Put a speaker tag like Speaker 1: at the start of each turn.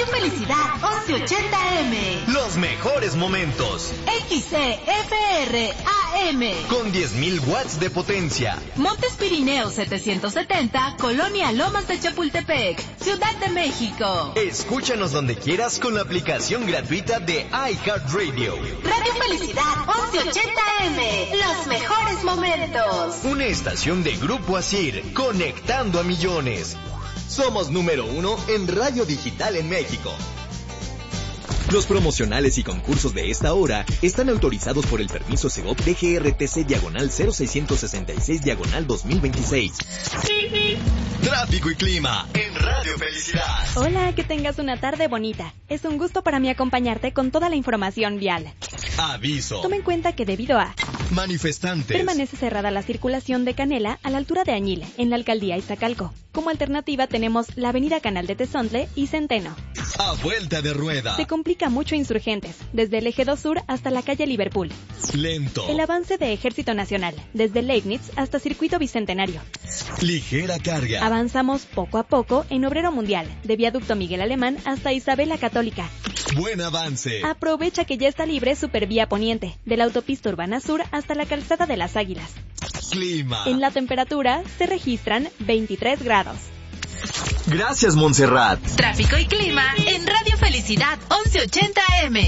Speaker 1: Radio Felicidad 1180M.
Speaker 2: Los mejores momentos.
Speaker 1: XCFR AM.
Speaker 2: Con 10.000 watts de potencia.
Speaker 1: Montes Pirineos 770, Colonia Lomas de Chapultepec, Ciudad de México.
Speaker 2: Escúchanos donde quieras con la aplicación gratuita de iHeartRadio.
Speaker 1: Radio Felicidad 1180M. Los mejores momentos.
Speaker 2: Una estación de Grupo Asir, conectando a millones. Somos número 1 en radio digital en México. Los promocionales y concursos de esta hora están autorizados por el permiso Segov DGRTC/0666/2026. Tráfico y clima en Radio Felicidad.
Speaker 3: Hola, que tengas una tarde bonita. Es un gusto para mí acompañarte con toda la información vial.
Speaker 2: Aviso.
Speaker 3: Toma en cuenta que debido a
Speaker 2: manifestantes,
Speaker 3: permanece cerrada la circulación de Canela a la altura de Añil, en la alcaldía Iztacalco. Como alternativa tenemos la avenida Canal de Tezontle y Centeno.
Speaker 2: A vuelta de rueda.
Speaker 3: Se complica mucho Insurgentes, desde el Eje 2 Sur hasta la calle Liverpool.
Speaker 2: Lento.
Speaker 3: El avance de Ejército Nacional, desde Leibniz hasta Circuito Bicentenario.
Speaker 2: Ligera carga.
Speaker 3: Avanzamos poco a poco en Obrero Mundial, de Viaducto Miguel Alemán hasta Isabel la Católica.
Speaker 2: Buen avance.
Speaker 3: Aprovecha que ya está libre Supervía Poniente, de la autopista Urbana Sur hasta la Calzada de las Águilas.
Speaker 2: Clima.
Speaker 3: En la temperatura se registran 23 grados.
Speaker 2: Gracias, Montserrat.
Speaker 1: Tráfico y clima en Radio Felicidad 1180M.